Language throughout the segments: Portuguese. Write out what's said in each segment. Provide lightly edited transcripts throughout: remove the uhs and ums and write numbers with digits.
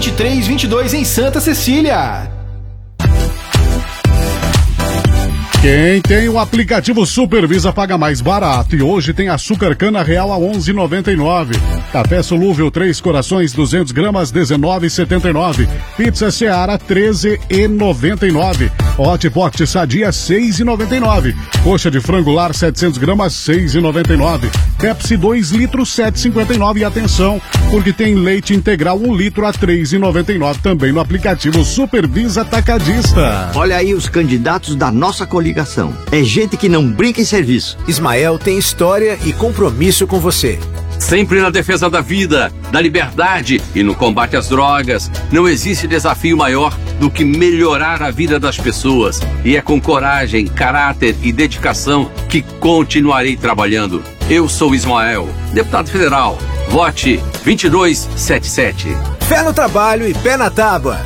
2322 em Santa Cecília. Quem tem o aplicativo Supervisa paga mais barato e hoje tem açúcar cana real a 11,99. Café solúvel 3 corações 200 gramas 19,79. Pizza Seara 13,99. Hot Pot Sadia 6,99. Coxa de frango lar 700 gramas 6,99. Pepsi 2 litros 7,59. E atenção, porque tem leite integral 1 litro a 3,99 também no aplicativo Supervisa Atacadista. Olha aí os candidatos da nossa coligação. É gente que não brinca em serviço. Ismael tem história e compromisso com você. Sempre na defesa da vida, da liberdade e no combate às drogas. Não existe desafio maior do que melhorar a vida das pessoas. E é com coragem, caráter e dedicação que continuarei trabalhando. Eu sou Ismael, deputado federal. Vote 2277. Fé no trabalho e pé na tábua.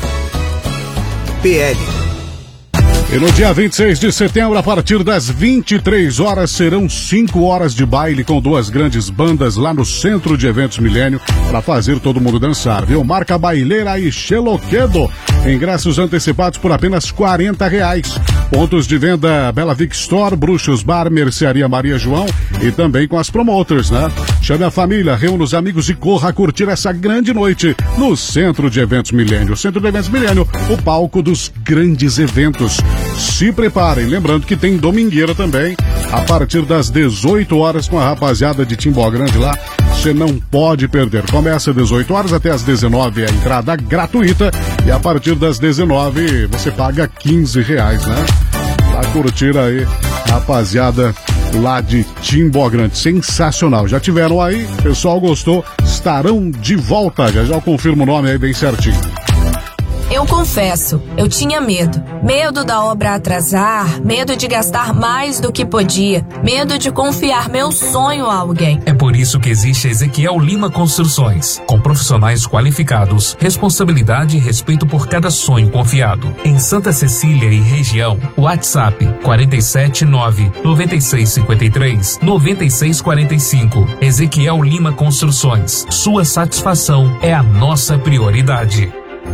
PL. E no dia 26 de setembro, a partir das 23 horas, serão 5 horas de baile com 2 grandes bandas lá no Centro de Eventos Milênio para fazer todo mundo dançar, viu? Marca Baileira e Xeloquedo. Ingressos antecipados por apenas R$40. Pontos de venda Bela Vic Store, Bruxos Bar, Mercearia Maria João e também com as promoters, né? Chame a família, reúna os amigos e corra curtir essa grande noite no Centro de Eventos Milênio. Centro de Eventos Milênio, o palco dos grandes eventos. Se preparem, lembrando que tem domingueira também, a partir das 18 horas com a rapaziada de Timbó Grande lá. Você não pode perder. Começa às 18 horas até às 19 a entrada gratuita e a partir das 19 você paga R$15, né? Pra curtir aí, rapaziada lá de Timbó Grande. Sensacional. Já tiveram aí, o pessoal gostou, estarão de volta. Já eu confirmo o nome aí bem certinho. Eu confesso, eu tinha medo. Medo da obra atrasar, medo de gastar mais do que podia, medo de confiar meu sonho a alguém. É por isso que existe a Ezequiel Lima Construções, com profissionais qualificados, responsabilidade e respeito por cada sonho confiado. Em Santa Cecília e região, WhatsApp 479-9653-9645. Ezequiel Lima Construções. Sua satisfação é a nossa prioridade.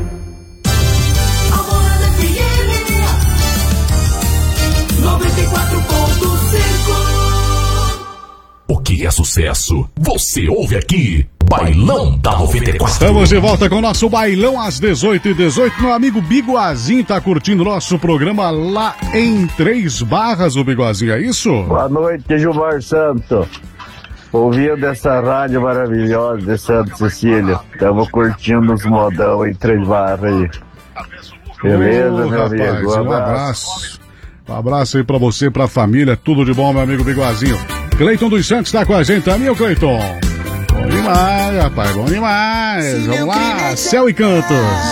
O que é sucesso? Você ouve aqui, Bailão da 94. Estamos de volta com o nosso Bailão às 18h18. Meu amigo Biguazinho tá curtindo nosso programa lá em Três Barras, o Biguazinho, é isso? Boa noite, Gilmar Santo. Ouvindo essa rádio maravilhosa de Santa Cecília. Estamos curtindo os modão em Três Barras aí. Beleza, meu amigo? Um abraço. Um abraço aí pra você, pra família. Tudo de bom, meu amigo Biguazinho. Cleiton dos Santos tá com a gente também, ô Cleiton. Bom demais, rapaz, bom demais. Vamos lá, Céu e Cantos.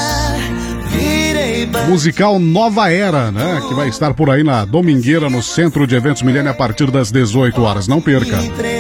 Musical Nova Era, né? Que vai estar por aí na Domingueira, no Centro de Eventos Milênio, a partir das 18 horas. Não perca.